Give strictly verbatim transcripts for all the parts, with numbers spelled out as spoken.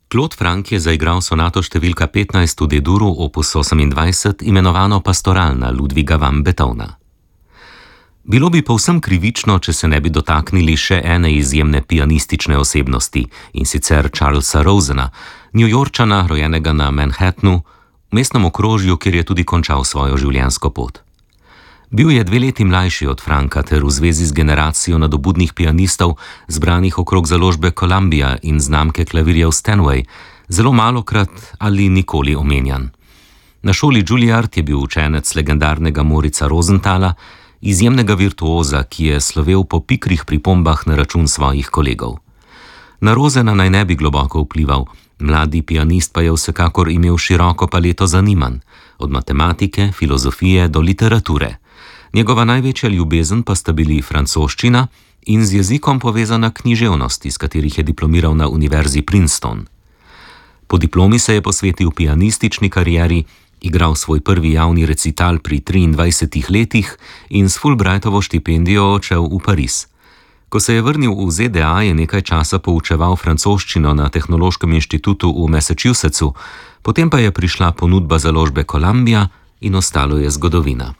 Claude Frank je zaigral sonato številka petnajst v D-duru opus osemindvajset, imenovano Pastoralna Ludwiga van Beethovna. Bilo bi povsem krivično, če se ne bi dotaknili še ene izjemne pianistične osebnosti, in sicer Charlesa Rosena, Newyorčana, rojenega na Manhattnu, v mestnem okrožju, kjer je tudi končal svojo življenjsko pot. Bil je dve leti mlajši od Franka ter v zvezi z generacijo nadobudnih pianistov, zbranih okrog založbe Columbia in znamke klavirjev Steinway, zelo malokrat ali nikoli omenjan. Na šoli Juilliard je bil učenec legendarnega Morica Rosenthala, izjemnega virtuoza, ki je slovel po pikrih pripombah na račun svojih kolegov. Na Rosena naj ne bi globoko vplival, mladi pianist pa je vsekakor imel široko paleto zanimanj, od matematike, filozofije do literature. Njegova največja ljubezen pa sta bili francoščina in z jezikom povezana književnost, iz katerih je diplomiral na univerzi Princeton. Po diplomi se je posvetil pianistični karieri, igral svoj prvi javni recital pri triindvajsetih letih in s Fulbrightovo štipendijo odšel v Pariz. Ko se je vrnil v Z D A, je nekaj časa poučeval francoščino na Tehnološkem inštitutu v Massachusettsu, potem pa je prišla ponudba založbe Columbia in ostalo je zgodovina.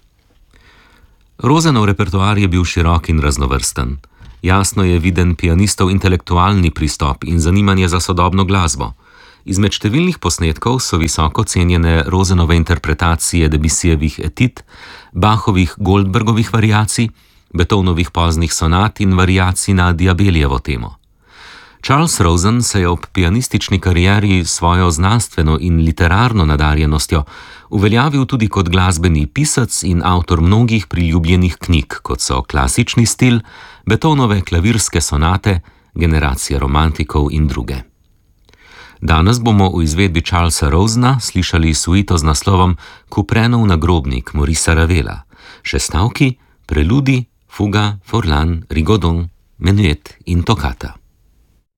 Rosenov repertoar je bil širok in raznovrsten. Jasno je viden pianistov intelektualni pristop in zanimanje za sodobno glasbo. Izmed številnih posnetkov so visoko cenjene Rosenove interpretacije Debussijevih etuid, Bachovih Goldbergovih variacij, Beethovenovih poznih sonat in variacij na Diabellijevo temo. Charles Rosen se je ob pianistični karieri svojo znanstveno in literarno nadarjenostjo uveljavil tudi kot glasbeni pisec in avtor mnogih priljubljenih knjig, kot so Klasični stil, Beethovenove klavirske sonate, Generacije romantikov in druge. Danes bomo v izvedbi Charlesa Rosena slišali suito z naslovom Kuprenov nagrobnik Maurice Ravela, še stavki, preludi, fuga, forlan, rigodon, menuet in tokata.